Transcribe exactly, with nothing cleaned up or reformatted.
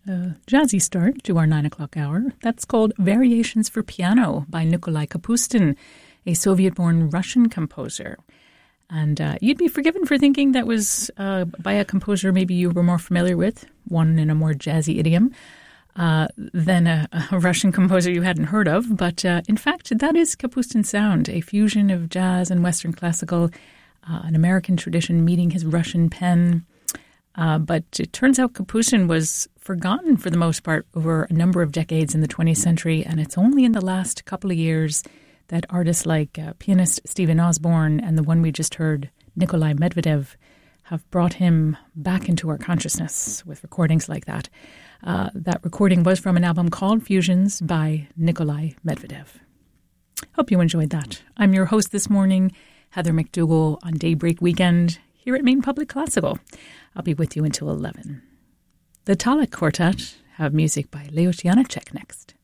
a jazzy start to our nine o'clock hour. That's called Variations for Piano by Nikolai Kapustin, a Soviet-born Russian composer. And uh, you'd be forgiven for thinking that was uh, by a composer maybe you were more familiar with, one in a more jazzy idiom, uh, than a, a Russian composer you hadn't heard of. But uh, in fact, that is Kapustin's sound, a fusion of jazz and Western classical, uh, an American tradition meeting his Russian pen. Uh, but it turns out Kapustin was forgotten for the most part over a number of decades in the twentieth century, and it's only in the last couple of years that artists like uh, pianist Stephen Osborne and the one we just heard, Nikolai Medvedev, have brought him back into our consciousness with recordings like that. Uh, that recording was from an album called Fusions by Nikolai Medvedev. Hope you enjoyed that. I'm your host this morning, Heather McDougall, on Daybreak Weekend here at Maine Public Classical. I'll be with you until eleven. The Talek Quartet have music by Leos Janáček next.